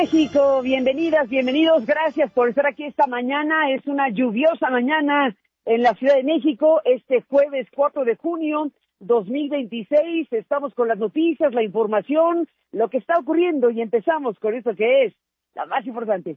México, bienvenidas, bienvenidos, gracias por estar aquí esta mañana. Es una lluviosa mañana en la Ciudad de México, este jueves 4 de junio 2026. Estamos con las noticias, la información, lo que está ocurriendo y empezamos con esto que es la más importante.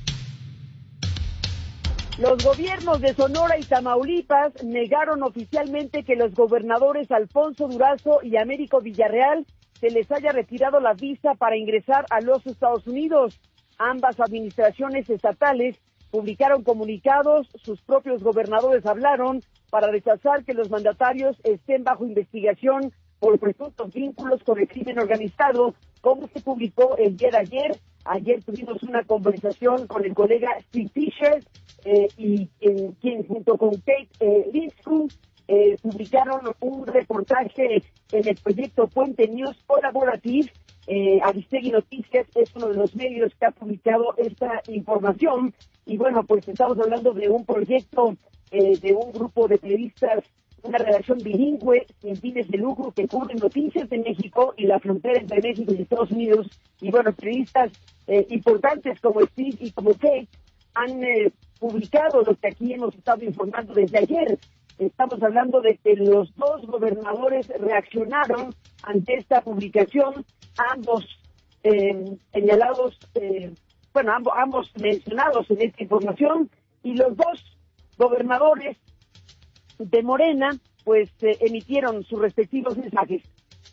Los gobiernos de Sonora y Tamaulipas negaron oficialmente que los gobernadores Alfonso Durazo y Américo Villarreal se les haya retirado la visa para ingresar a los Estados Unidos. Ambas administraciones estatales publicaron comunicados, sus propios gobernadores hablaron para rechazar que los mandatarios estén bajo investigación por presuntos vínculos con el crimen organizado, como se publicó el día de ayer. Ayer tuvimos una conversación con el colega Steve Fisher, quien junto con Kate Lindstrom publicaron un reportaje en el proyecto Puente News Colaborative. Aristegui Noticias es uno de los medios que ha publicado esta información. Y bueno, pues estamos hablando de un proyecto de un grupo de periodistas, una redacción bilingüe sin fines de lucro que cubre noticias de México y la frontera entre México y Estados Unidos. Y bueno, periodistas importantes como Steve y como Kate han publicado lo que aquí hemos estado informando desde ayer. Estamos hablando de que los dos gobernadores reaccionaron ante esta publicación, ambos señalados, ambos mencionados en esta información, y los dos gobernadores de Morena, pues emitieron sus respectivos mensajes.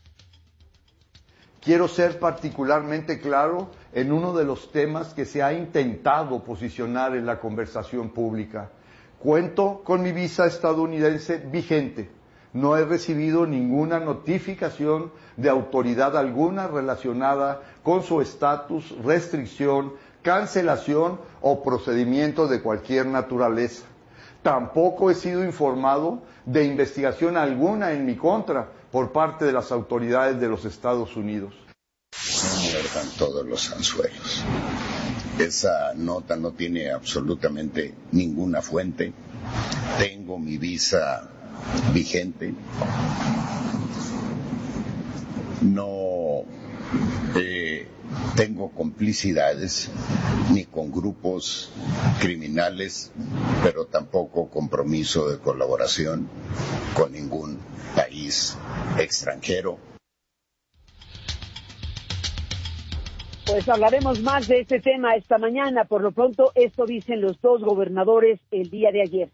Quiero ser particularmente claro en uno de los temas que se ha intentado posicionar en la conversación pública. Cuento con mi visa estadounidense vigente. No he recibido ninguna notificación de autoridad alguna relacionada con su estatus, restricción, cancelación o procedimiento de cualquier naturaleza. Tampoco he sido informado de investigación alguna en mi contra por parte de las autoridades de los Estados Unidos. Me muerdan todos los anzuelos. Esa nota no tiene absolutamente ninguna fuente. Tengo mi visa vigente. No tengo complicidades ni con grupos criminales, pero tampoco compromiso de colaboración con ningún país extranjero. Pues hablaremos más de este tema esta mañana. Por lo pronto, esto dicen los dos gobernadores el día de ayer.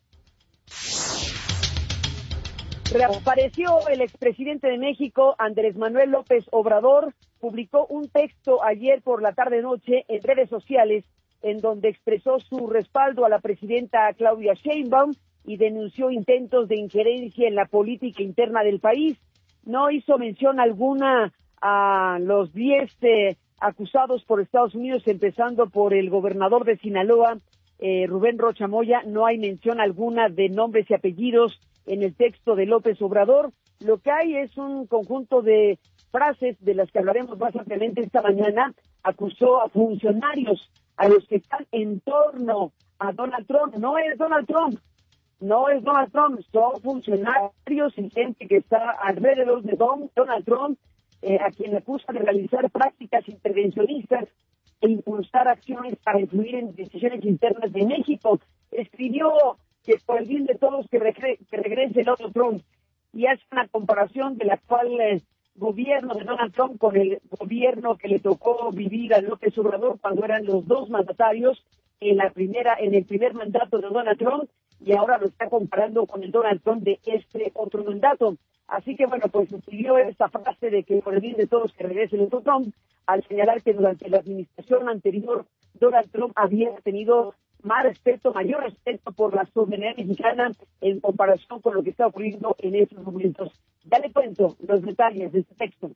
Reapareció el expresidente de México, Andrés Manuel López Obrador. Publicó un texto ayer por la tarde-noche en redes sociales en donde expresó su respaldo a la presidenta Claudia Sheinbaum y denunció intentos de injerencia en la política interna del país. No hizo mención alguna a los 10 acusados por Estados Unidos, empezando por el gobernador de Sinaloa, Rubén Rocha Moya. No hay mención alguna de nombres y apellidos en el texto de López Obrador. Lo que hay es un conjunto de frases de las que hablaremos más ampliamente esta mañana. Acusó a funcionarios, a los que están en torno a Donald Trump. No es Donald Trump, son funcionarios y gente que está alrededor de Donald Trump, a quien acusa de realizar prácticas intervencionistas e impulsar acciones para influir en decisiones internas de México. Escribió que por el bien de todos que regrese el otro Trump, y hace una comparación de la actual gobierno de Donald Trump con el gobierno que le tocó vivir a López Obrador cuando eran los dos mandatarios en el primer mandato de Donald Trump, y ahora lo está comparando con el Donald Trump de este otro mandato. Así que bueno, pues escribió esta frase de que por el bien de todos que regrese el otro Trump, al señalar que durante la administración anterior Donald Trump había tenido mayor respeto por la soberanía mexicana en comparación con lo que está ocurriendo en estos momentos. Ya le cuento los detalles de este texto.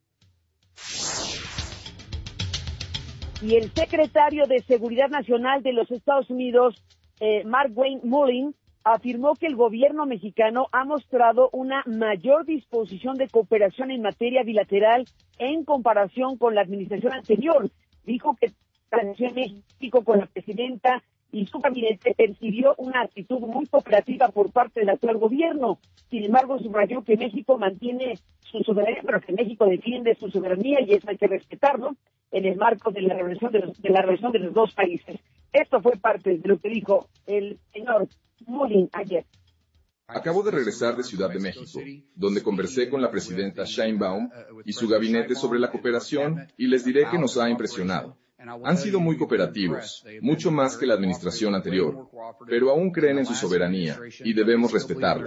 Y el secretario de Seguridad Nacional de los Estados Unidos, Markwayne Mullin, afirmó que el gobierno mexicano ha mostrado una mayor disposición de cooperación en materia bilateral en comparación con la administración anterior. Dijo que la relación México con la presidenta y su gabinete percibió una actitud muy cooperativa por parte del actual gobierno. Sin embargo, subrayó que México mantiene su soberanía, pero que México defiende su soberanía y eso hay que respetarlo. en el marco de la relación de los dos países. Esto fue parte de lo que dijo el señor Mullin ayer. Acabo de regresar de Ciudad de México, donde conversé con la presidenta Sheinbaum y su gabinete sobre la cooperación y les diré que nos ha impresionado. Han sido muy cooperativos, mucho más que la administración anterior, pero aún creen en su soberanía y debemos respetarlo.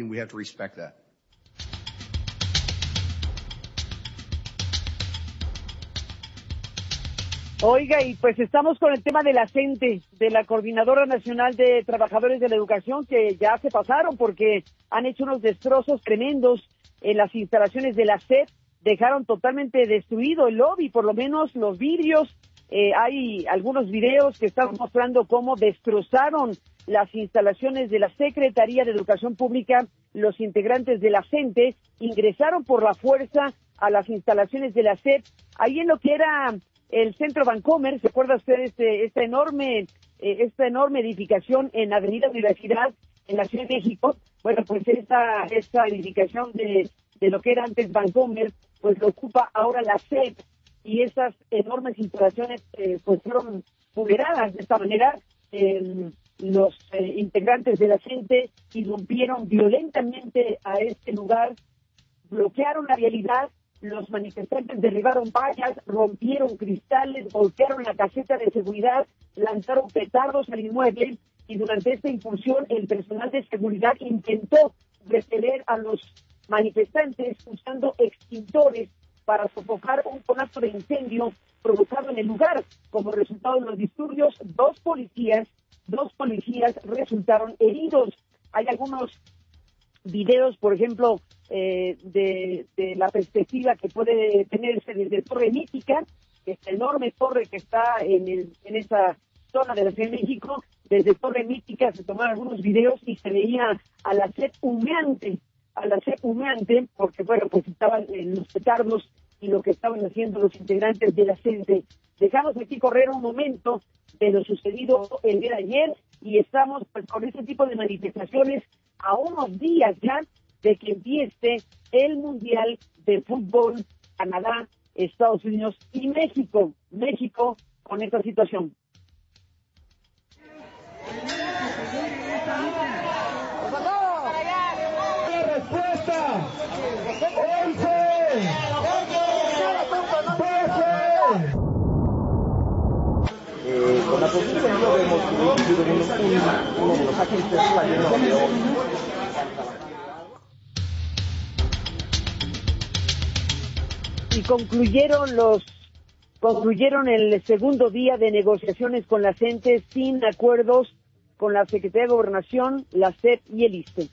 Oiga, y pues estamos con el tema de la CENTE, de la Coordinadora Nacional de Trabajadores de la Educación, que ya se pasaron porque han hecho unos destrozos tremendos en las instalaciones de la SEP, dejaron totalmente destruido el lobby, por lo menos los vidrios. Hay algunos videos que están mostrando cómo destrozaron las instalaciones de la Secretaría de Educación Pública. Los integrantes de la CENTE ingresaron por la fuerza a las instalaciones de la SEP, ahí en lo que era el Centro Bancomer. ¿Se acuerda usted esta enorme edificación en Avenida Universidad, en la Ciudad de México? Bueno, pues esta edificación de lo que era antes Bancomer, pues lo ocupa ahora la SEP, y esas enormes instalaciones pues fueron vulneradas. De esta manera, los integrantes de la CENTE irrumpieron violentamente a este lugar, bloquearon la vialidad. Los manifestantes derribaron vallas, rompieron cristales, golpearon la caseta de seguridad, lanzaron petardos al inmueble, y durante esta incursión el personal de seguridad intentó repeler a los manifestantes usando extintores para sofocar un conato de incendio provocado en el lugar. Como resultado de los disturbios, dos policías resultaron heridos. Hay algunos videos, por ejemplo, de la perspectiva que puede tenerse desde Torre Mítica, esta enorme torre que está en esa zona de la Ciudad de México. Desde Torre Mítica se tomaron algunos videos y se veía a la SEP humeante, porque bueno, pues estaban los petardos y lo que estaban haciendo los integrantes de la CENTE. Dejamos aquí correr un momento de lo sucedido el día de ayer, y estamos pues con este tipo de manifestaciones a unos días ya de que empiece el Mundial de Fútbol, Canadá, Estados Unidos y México. México con esta situación. La respuesta. 11. 12. Con la posición lo vemos uno de los agentes saliendo. Y concluyeron el segundo día de negociaciones con la CENTE sin acuerdos con la Secretaría de Gobernación, la SEP y el ISSSTE.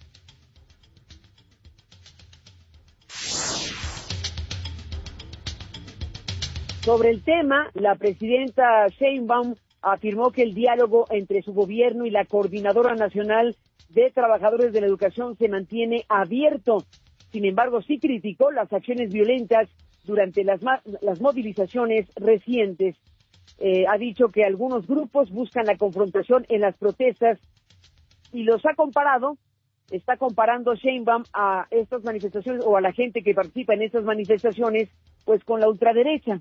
Sobre el tema, la presidenta Sheinbaum afirmó que el diálogo entre su gobierno y la Coordinadora Nacional de Trabajadores de la Educación se mantiene abierto. Sin embargo, sí criticó las acciones violentas durante las movilizaciones recientes. Ha dicho que algunos grupos buscan la confrontación en las protestas y está comparando Sheinbaum a estas manifestaciones, o a la gente que participa en estas manifestaciones, pues con la ultraderecha.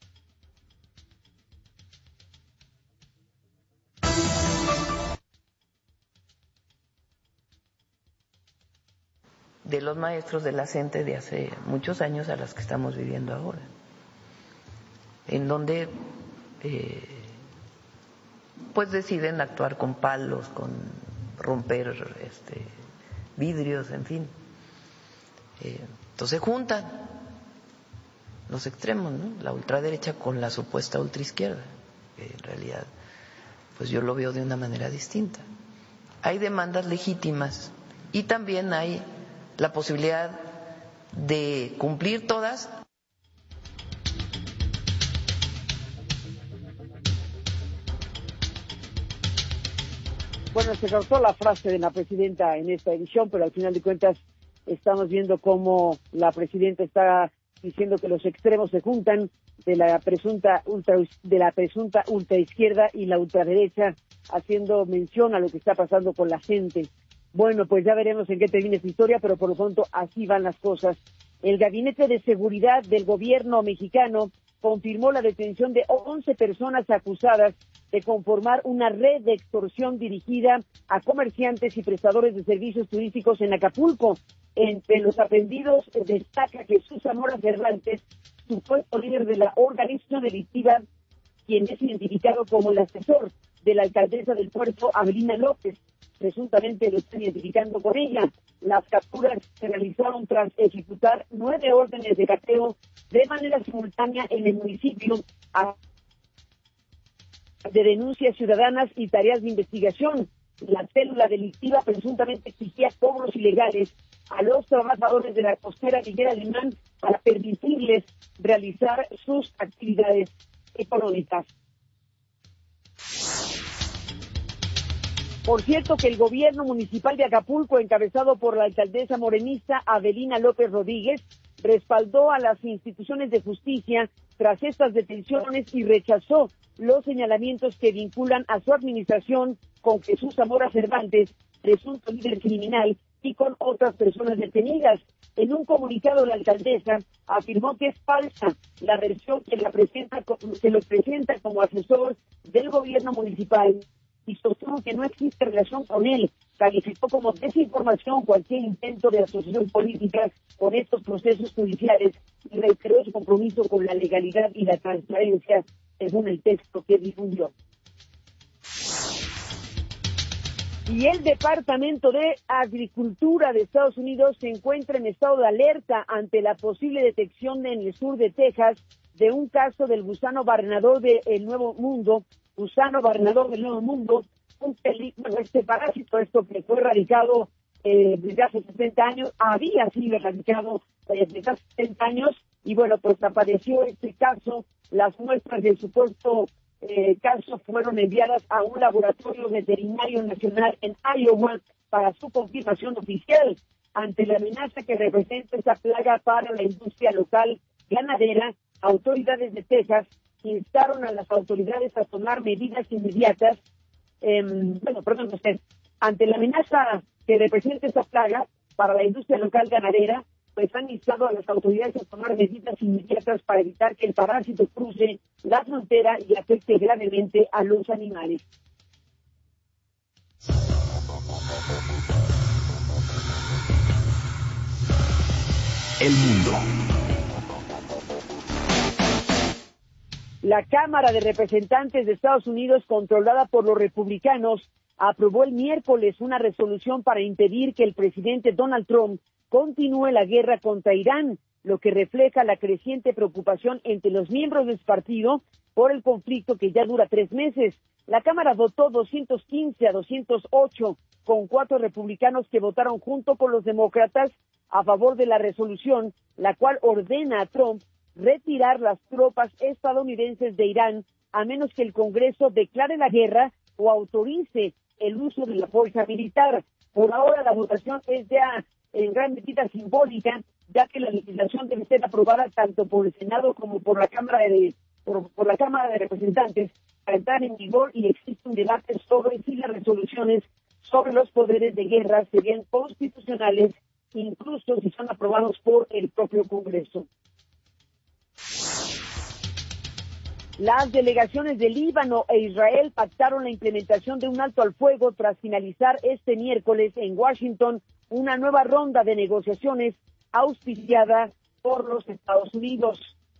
De los maestros de la CENTE de hace muchos años a las que estamos viviendo ahora, en donde pues deciden actuar con palos, con romper vidrios, en fin. Entonces juntan los extremos, ¿no? La ultraderecha con la supuesta ultraizquierda, que en realidad pues yo lo veo de una manera distinta. Hay demandas legítimas y también hay la posibilidad de cumplir todas. Bueno, se cortó la frase de la presidenta en esta edición, pero al final de cuentas estamos viendo cómo la presidenta está diciendo que los extremos se juntan, de la presunta ultraizquierda y la ultraderecha, haciendo mención a lo que está pasando con la gente. Bueno, pues ya veremos en qué termina esta historia, pero por lo pronto así van las cosas. El Gabinete de Seguridad del Gobierno mexicano confirmó la detención de 11 personas acusadas de conformar una red de extorsión dirigida a comerciantes y prestadores de servicios turísticos en Acapulco. Entre los aprendidos destaca Jesús Zamora Cervantes, supuesto líder de la organización delictiva, quien es identificado como el asesor de la alcaldesa del puerto, Avelina López. Presuntamente lo están identificando con ella. Las capturas se realizaron tras ejecutar 9 órdenes de cateo de manera simultánea en el municipio de denuncias ciudadanas y tareas de investigación. La célula delictiva presuntamente exigía cobros ilegales a los trabajadores de la costera Miguel Alemán para permitirles realizar sus actividades económicas. Por cierto que el gobierno municipal de Acapulco, encabezado por la alcaldesa morenista Avelina López Rodríguez, respaldó a las instituciones de justicia tras estas detenciones y rechazó los señalamientos que vinculan a su administración con Jesús Zamora Cervantes, presunto líder criminal, y con otras personas detenidas. En un comunicado, la alcaldesa afirmó que es falsa la versión que lo presenta como asesor del gobierno municipal y sostuvo que no existe relación con él. Calificó como desinformación cualquier intento de asociación política con estos procesos judiciales y reiteró su compromiso con la legalidad y la transparencia, según el texto que difundió. Y el Departamento de Agricultura de Estados Unidos se encuentra en estado de alerta ante la posible detección en el sur de Texas de un caso del gusano barrenador del Nuevo Mundo, este parásito, que fue erradicado desde hace 60 años, había sido erradicado desde hace 60 años, y bueno, pues apareció este caso. Las muestras del supuesto caso fueron enviadas a un laboratorio veterinario nacional en Iowa para su confirmación oficial. Ante la amenaza que representa esta plaga para la industria local ganadera, autoridades de Texas instaron a las autoridades a tomar medidas inmediatas. Ante la amenaza que representa esta plaga para la industria local ganadera, pues han instado a las autoridades a tomar medidas inmediatas para evitar que el parásito cruce la frontera y afecte gravemente a los animales. El mundo. La Cámara de Representantes de Estados Unidos, controlada por los republicanos, aprobó el miércoles una resolución para impedir que el presidente Donald Trump continúe la guerra contra Irán, lo que refleja la creciente preocupación entre los miembros de su partido por el conflicto que ya dura 3 meses. La Cámara votó 215 a 208, con 4 republicanos que votaron junto con los demócratas a favor de la resolución, la cual ordena a Trump retirar las tropas estadounidenses de Irán, a menos que el Congreso declare la guerra o autorice el uso de la fuerza militar. Por ahora la votación es ya en gran medida simbólica, ya que la legislación debe ser aprobada tanto por el Senado como por la Cámara de Representantes para entrar en vigor, y existe un debate sobre si las resoluciones sobre los poderes de guerra serían constitucionales, incluso si son aprobados por el propio Congreso. Las delegaciones de Líbano e Israel pactaron la implementación de un alto al fuego tras finalizar este miércoles en Washington una nueva ronda de negociaciones auspiciada por los Estados Unidos.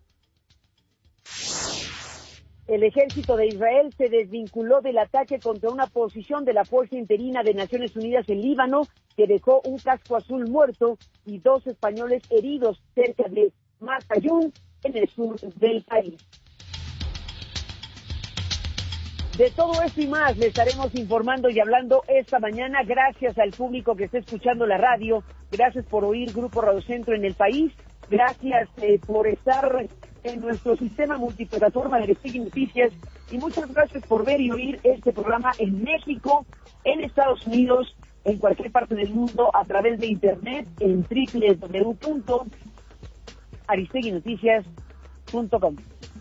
El ejército de Israel se desvinculó del ataque contra una posición de la Fuerza Interina de Naciones Unidas en Líbano, que dejó un casco azul muerto y 2 españoles heridos cerca de Marayún, en el sur del país. De todo esto y más le estaremos informando y hablando esta mañana. Gracias al público que está escuchando la radio, gracias por oír Grupo Radio Centro en el país, gracias por estar en nuestro sistema multiplataforma de Aristegui Noticias, y muchas gracias por ver y oír este programa en México, en Estados Unidos, en cualquier parte del mundo, a través de internet en www.aristeguinoticias.com.